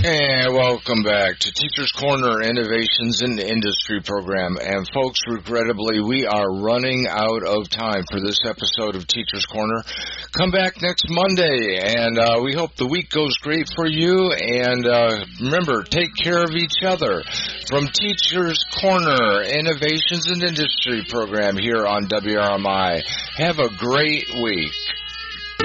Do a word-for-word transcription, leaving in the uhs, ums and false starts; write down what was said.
And welcome back to Teachers Corner Innovations in the Industry program. And folks, regrettably, we are running out of time for this episode of Teachers Corner. Come back next Monday, and uh, we hope the week goes great for you. And uh, remember, take care of each other. From Teachers Corner Innovations in Industry program here on W R M I. Have a great week.